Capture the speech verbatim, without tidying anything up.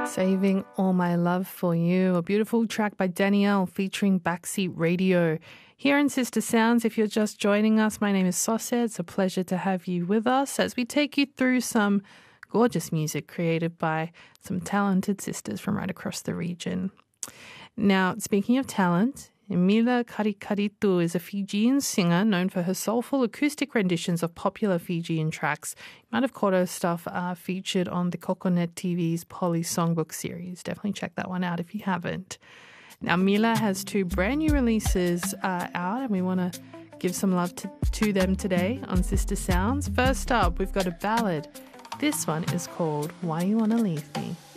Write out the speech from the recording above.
Saving All My Love For You, a beautiful track by Danielle featuring Backseat Radio. Here in Sister Sounds, if you're just joining us, my name is Sauce. It's a pleasure to have you with us as we take you through some gorgeous music created by some talented sisters from right across the region. Now, speaking of talent, Mila Karikaritu is a Fijian singer known for her soulful acoustic renditions of popular Fijian tracks. You might have caught her stuff uh, featured on the Coconet T V's Polly Songbook series. Definitely check that one out if you haven't. Now, Mila has two brand new releases uh, out, and we want to give some love to, to them today on Sister Sounds. First up, we've got a ballad. This one is called Why You Wanna Leave Me.